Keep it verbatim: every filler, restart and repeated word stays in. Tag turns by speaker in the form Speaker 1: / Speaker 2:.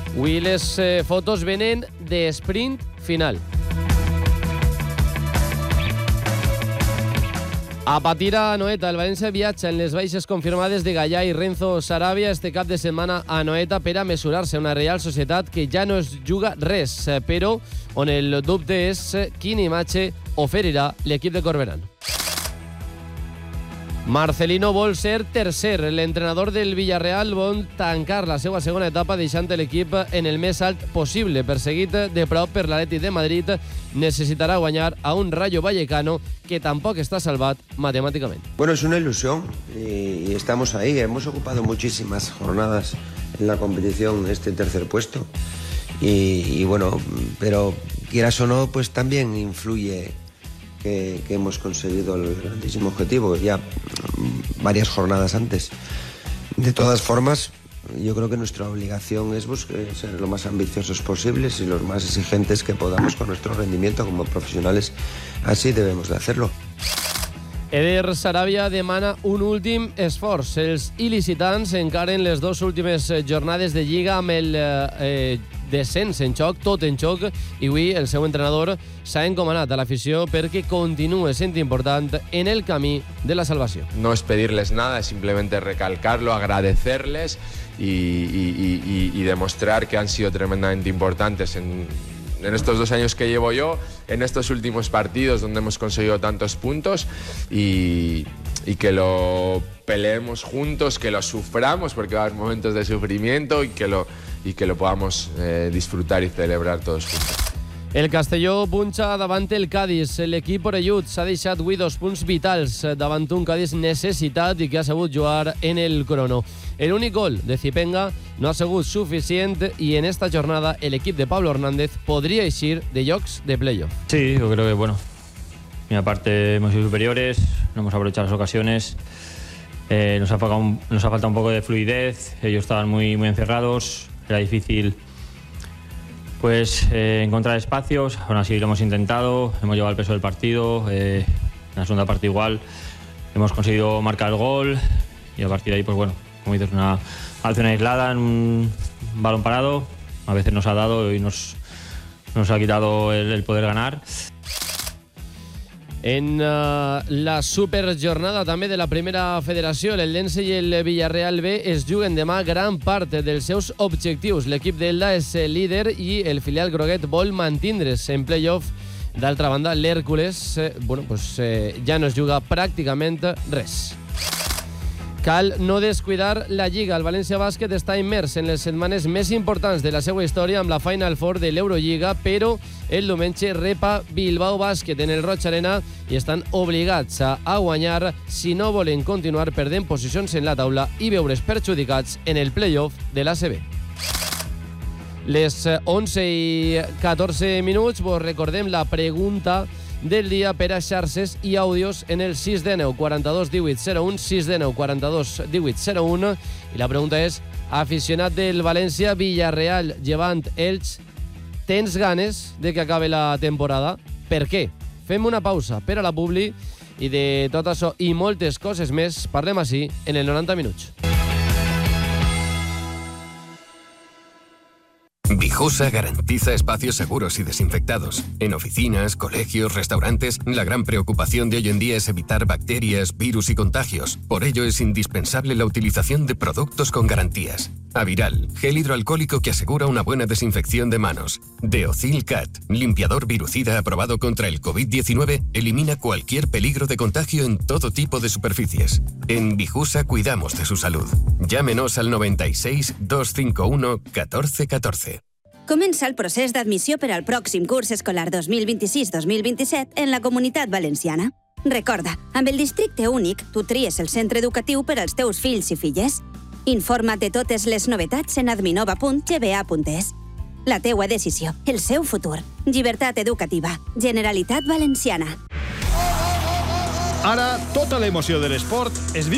Speaker 1: Avui les eh, fotos venen de sprint final. A patir a Anoeta, el València viatja en les baixes confirmades de Gallà i Renzo Sarabia este cap de setmana a Anoeta per a mesurar-se a una Real Societat que ja no es juga res, però on el dubte és quina imatge oferirà l'equip de Corberán. Marcelino vol ser tercer. L'entrenador del Villarreal vol tancar la seva segona etapa deixant l'equip en el més alt possible. Perseguit de prop per l'Atlètic de Madrid, necesitará guanyar a un Rayo Vallecano que tampoc està salvat matemàticament.
Speaker 2: Bueno, es una ilusión y, y estamos ahí. Hemos ocupado muchísimas jornadas en la competición este tercer puesto y, y bueno, pero quieras o no, pues también influye Que, que hemos conseguido el grandísimo objetivo ya varias jornadas antes. De todas formas, yo creo que nuestra obligación es buscar ser lo más ambiciosos posibles y los más exigentes que podamos con nuestro rendimiento como profesionales. Así debemos de hacerlo.
Speaker 1: Eder Sarabia demana un últim esforç. Els il·licitants encaren les dues últimes jornades de Lliga amb el eh, descens en xoc, tot en xoc, i avui el seu entrenador s'ha encomanat a l'afició perquè continue sent important en el camí de la salvació.
Speaker 3: No es pedirles nada, es simplemente recalcarlo, agradecerles y, y, y, y demostrar que han sido tremendamente importantes en, en estos dos años que llevo yo, en estos últimos partidos donde hemos conseguido tantos puntos y, y que lo peleemos juntos, que lo suframos porque va a haber momentos de sufrimiento y que lo y que lo podamos eh, disfrutar y celebrar todos juntos.
Speaker 1: El Castelló punxa davant el Cádiz. L'equip orellut s'ha deixat avui dos punts vitals davant un Cádiz necessitat i que ha sabut jugar en el crono. L'únic gol de Zipenga no ha sigut suficient i en esta jornada el equip de Pablo Hernández podria eixir de llocs de playoff.
Speaker 4: Sí, yo creo que bueno, mi aparte hemos sido superiores, no hemos aprovechado las ocasiones. Eh, nos, ha faltado un, nos ha faltado un poco de fluidez, ellos estaban muy, muy encerrados, era difícil pues eh, encontrar espacios, aún así lo hemos intentado, hemos llevado el peso del partido, eh, en la segunda parte igual, hemos conseguido marcar el gol y a partir de ahí, pues bueno, como dices, una acción aislada en un balón parado, a veces nos ha dado y nos, nos ha quitado el, el poder ganar.
Speaker 1: En uh, la superjornada també de la primera federació, l'Eldense i el Villarreal B es juguen demà gran part dels seus objectius. L'equip d'Elda és líder i el filial groguet vol mantindre's en playoff. D'altra banda, l'Hèrcules eh, bueno, pues, eh, ja no es juga pràcticament res. Cal no descuidar la Lliga. El València Bàsquet està immers en les setmanes més importants de la seva història amb la Final Four de l'Eurolliga, però el diumenge repa Bilbao Bàsquet en el Roig Arena i estan obligats a guanyar si no volen continuar perdent posicions en la taula i veure's perjudicats en el playoff de l'A C B. Les onze i catorze minuts vos recordem la pregunta del dia per a xarxes i àudios en el sis de nou quaranta-dos divuit zero un, sis de nou quaranta-dos divuit zero un, i la pregunta és: aficionat del València, Villarreal, Llevant, Elx, tens ganes de que acabe la temporada? Per què? Fem una pausa per a la publi i de tot això i moltes coses més parlem així en el noranta minuts.
Speaker 5: Vijosa garantiza espacios seguros y desinfectados. En oficinas, colegios, restaurantes, la gran preocupación de hoy en día es evitar bacterias, virus y contagios. Por ello es indispensable la utilización de productos con garantías. Aviral, gel hidroalcohólico que asegura una buena desinfección de manos. Deocil Cat, limpiador virucida aprobado contra el covid diecinueve, elimina cualquier peligro de contagio en todo tipo de superficies. En Vijusa cuidamos de su salud. Llámenos al noventa y seis, dos cinco uno, catorce catorce.
Speaker 6: Comença el procés d'admissió per al pròxim curs escolar dos mil vint-i-sis dos mil vint-i-set en la Comunitat Valenciana. Recorda, amb el districte únic, tu tries el centre educatiu per als teus fills i filles. Informa't de totes les novetats en adminova punt g b a punt es. La teua decisió, el seu futur. Llibertat educativa. Generalitat Valenciana.
Speaker 7: Ara, tota l'emoció de l'esport es viu